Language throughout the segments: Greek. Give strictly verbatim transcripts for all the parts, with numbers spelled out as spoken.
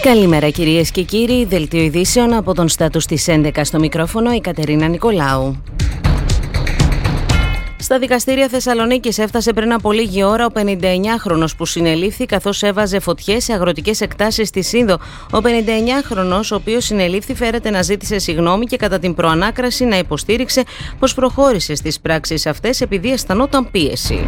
Καλημέρα κυρίες και κύριοι, δελτίο ειδήσεων από τον Στάτους της έντεκα στο μικρόφωνο η Κατερίνα Νικολάου. Στα δικαστήρια Θεσσαλονίκης έφτασε πριν από λίγη ώρα ο πενηνταεννιάχρονος που συνελήφθη καθώς έβαζε φωτιές σε αγροτικές εκτάσεις στη Σύνδο. Ο πενηνταεννιάχρονος, ο οποίος συνελήφθη, φέρεται να ζήτησε συγγνώμη και κατά την προανάκραση να υποστήριξε πως προχώρησε στις πράξεις αυτές επειδή αισθανόταν πίεση.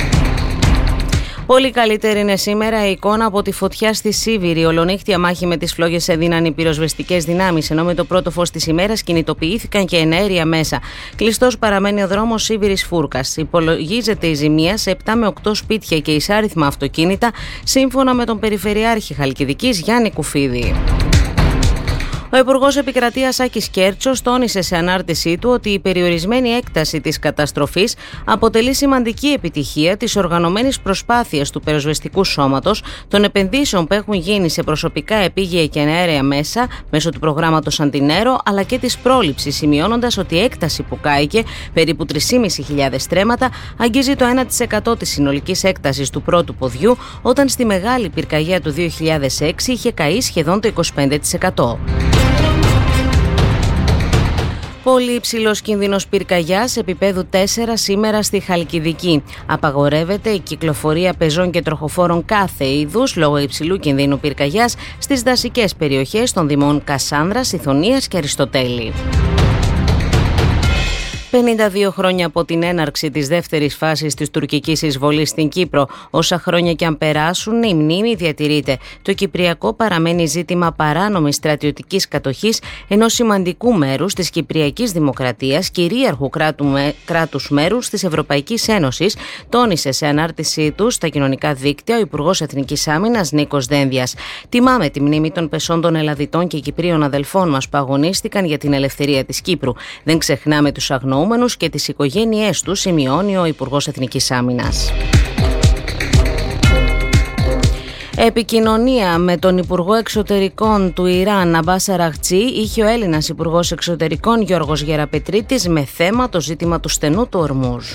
Πολύ καλύτερη είναι σήμερα η εικόνα από τη φωτιά στη Σίβηρη. Ολονύχτια μάχη με τις φλόγες έδιναν οι πυροσβεστικές δυνάμεις, ενώ με το πρώτο φως της ημέρας κινητοποιήθηκαν και εναέρια μέσα. Κλειστός παραμένει ο δρόμος Σίβηρης-Φούρκας. Υπολογίζεται η ζημία σε επτά με οκτώ σπίτια και εισάριθμα αυτοκίνητα, σύμφωνα με τον Περιφερειάρχη Χαλκιδικής Γιάννη Κουφίδη. Ο Υπουργός Επικρατείας Άκης Κέρτσος τόνισε σε ανάρτησή του ότι η περιορισμένη έκταση της καταστροφής αποτελεί σημαντική επιτυχία της οργανωμένης προσπάθειας του πυροσβεστικού σώματος, των επενδύσεων που έχουν γίνει σε προσωπικά επίγεια και εναέρια μέσα μέσω του προγράμματος Αντινέρο, αλλά και της πρόληψης, σημειώνοντας ότι η έκταση που κάηκε, περίπου τρεις χιλιάδες πεντακόσια στρέμματα, αγγίζει το ένα τοις εκατό της συνολικής έκτασης του πρώτου ποδιού, όταν στη μεγάλη πυρκαγιά του δύο χιλιάδες έξι είχε καεί σχεδόν το είκοσι πέντε τοις εκατό. Πολύ υψηλός κίνδυνος πυρκαγιάς επίπεδου τέσσερα σήμερα στη Χαλκιδική. Απαγορεύεται η κυκλοφορία πεζών και τροχοφόρων κάθε είδους λόγω υψηλού κινδύνου πυρκαγιάς στις δασικές περιοχές των δημών Κασάνδρας, Ιθωνίας και Αριστοτέλη. πενήντα δύο χρόνια από την έναρξη της δεύτερης φάσης της τουρκικής εισβολής στην Κύπρο. Όσα χρόνια και αν περάσουν, η μνήμη διατηρείται. Το Κυπριακό παραμένει ζήτημα παράνομης στρατιωτικής κατοχής ενός σημαντικού μέρους της Κυπριακής Δημοκρατίας, κυρίαρχου κράτους μέρους της Ευρωπαϊκής Ένωσης, τόνισε σε ανάρτησή του στα κοινωνικά δίκτυα ο Υπουργός Εθνικής Άμυνας Νίκος Δένδιας. Τιμάμε τη μνήμη των πεσόντων Ελλαδιτών και Κυπρίων αδελφών μας που αγωνίστηκαν για την ελευθερία της Κύπρου. Δεν ξεχνάμε τους αγνοούμενους και τις οικογένειές τους, σημειώνει ο Υπουργός Εθνικής Άμυνας. Επικοινωνία με τον Υπουργό Εξωτερικών του Ιράν Αμπάς Αραχτζή είχε ο Έλληνας Υπουργός Εξωτερικών Γιώργος Γεραπετρίτης με θέμα το ζήτημα του στενού του Ορμούζ.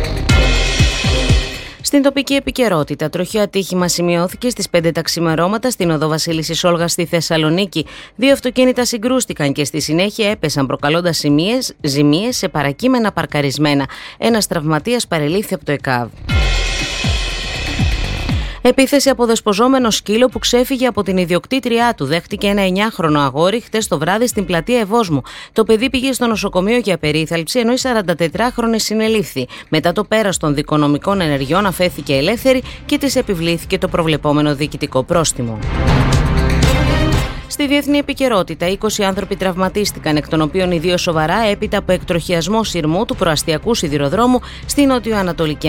Στην τοπική επικαιρότητα, τροχαίο ατύχημα σημειώθηκε στις πέντε τα ξημερώματα στην οδό Βασίλισσης Όλγας στη Θεσσαλονίκη. Δύο αυτοκίνητα συγκρούστηκαν και στη συνέχεια έπεσαν, προκαλώντας ζημίες, ζημίες σε παρακείμενα παρκαρισμένα. Ένας τραυματίας παρελήφθη από το ΕΚΑΒ. Επίθεση από δεσποζόμενο σκύλο που ξέφυγε από την ιδιοκτήτριά του. Δέχτηκε ένα εννιάχρονο αγόρι χτες το βράδυ στην πλατεία Ευόσμου. Το παιδί πήγε στο νοσοκομείο για περίθαλψη, ενώ η σαραντατετράχρονη συνελήφθη. Μετά το πέρας των δικονομικών ενεργειών αφέθηκε ελεύθερη και της επιβλήθηκε το προβλεπόμενο διοικητικό πρόστιμο. Στη διεθνή επικαιρότητα, είκοσι άνθρωποι τραυματίστηκαν, εκ των οποίων οι δύο σοβαρά έπειτα από εκτροχιασμό σειρμού του προαστιακού σιδηροδρόμου στην νοτιοανατολική